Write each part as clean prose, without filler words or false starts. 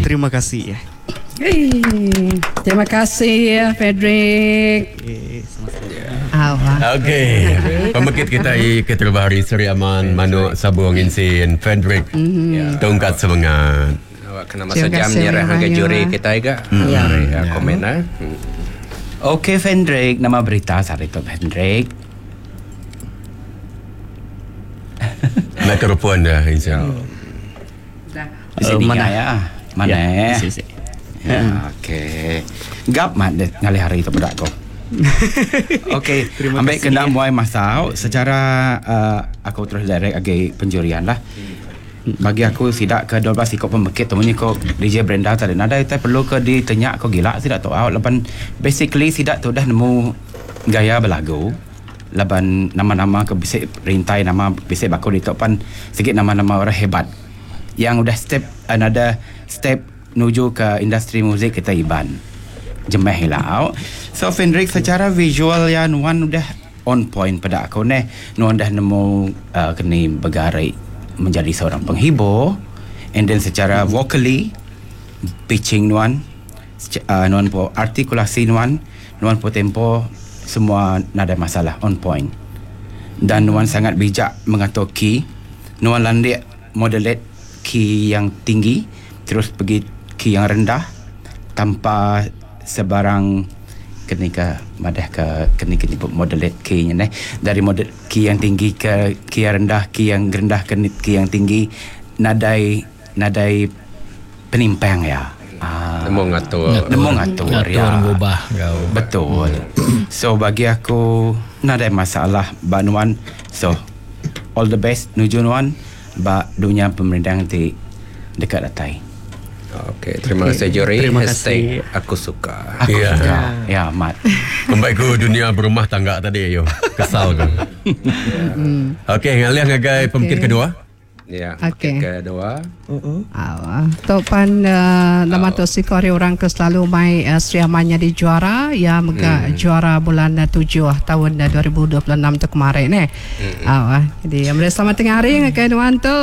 terima kasih ya. Hey, terima kasih Frederick. Okey. Pembekit kita Keterbaru Seri Aman Manu Sabung Insin Frederick. Tongkat semangat. Kena masa jam nyerah harga juri kita juga. Komen lah. Okey Frederick, nama berita Sarito Frederick. Mikrofon dah Insin. Di sini mana ya? Mana? Okey. Gap mat ngalih hari itu pada aku. Okey, ambil kena muai masau secara aku terus direct agi penjurian lah. Bagi aku tidak ke 12 ikut pembekit temunya kau DJ Brenda tadi nada kita perlu ke ditanya kau gila tidak tahu lepan basically tidak tu dah nemu gaya berlagu lepan nama-nama ke bisik rintai nama bisik bakul itu pan sikit nama-nama orang hebat yang udah another step menuju ke industri muzik kita iban jemeh hilau. So Fendrik secara visual ya Nuan udah on point pada aku Nuan dah nemu kini bergarai menjadi seorang penghibur, and then secara vocally pitching Nuan po artikulasi Nuan po tempo semua nada masalah on point, dan Nuan sangat bijak mengatur key. Nuan landik modulate key yang tinggi terus pergi key yang rendah tanpa sebarang ketika madah ke kenika modulate key-nya dari model key yang tinggi ke key yang rendah, key yang rendah ke key yang tinggi, nadai penimpang ya. Nemu ngatur ya. Ngubah Betul. So bagi aku nadai masalah Banuan. So all the best nuju Nuan ba dunia pemerintahan di dekat datai. Okey, terima kasih Juri. Terima kasih. Aku suka. Aku suka. Ya, Mat. Kembali ke dunia berumah tangga tadi yo. Kesal kan. Okey, ngalih ngagai pembekit kedua. Ya, Okey. kedua. Topan nama tu si kori orang ke selalu mai Sri Amannya di juara ya mega juara bulan 7 tahun 2026 tu kemarin jadi selamat tengah hari ngagai nuan tu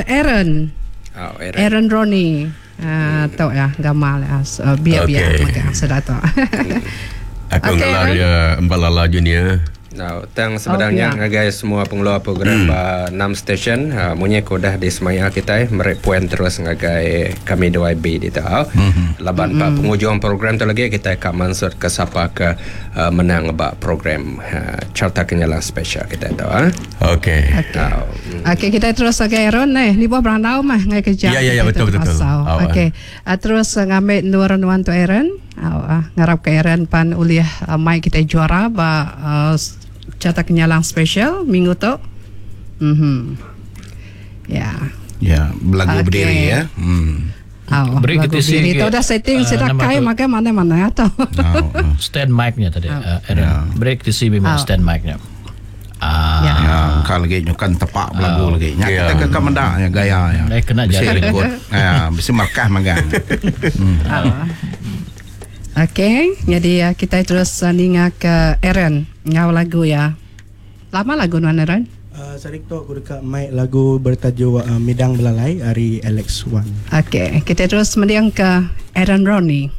Aaron Ronnie tahu ya gamal ya biar maka sudah tahu. Aku ngelar ya Mbalala Junior. Nah, tang sebenarnya guys semua pengelola program 6 stesen munye ko dah di semaya kita merepuen terus ngagai kami 2B di tahu. Laban pa penghujung program tu lagi kita akan mansur ke siapa ke menang ba program Carta Kenyalang Special kita tahu. Okey. Okey, kita terus ke Aaron ni buah berandau mah ngai kerja. Ya betul. Okey. Terus ngambil nuan tu Aaron. Ngarap ke Aaron pan uliah mai kita juara ba Carta Kenyalang Special minggu tu. Ya. Ya, belagu berdiri ya. Break kita sini. Itu dah setting sudah kai maka mana-mana atau. Stand mic-nya tadi Aaron. Break di sini memang stand mic-nya. Kalau lagi nyukan tepak belagu lagi. Kita ke kamenda ya gaya ya. Kena bisa jadi ikut. Bisa markah magang. Okey, jadi kita terus ninga ke Aaron ngau lagu ya. Lama lagu nuan Aaron? Sarik tu aku dekat mic lagu bertajuk Midang Belalai dari Alex One. Okey, kita terus mendiang ke Aaron Ronnie.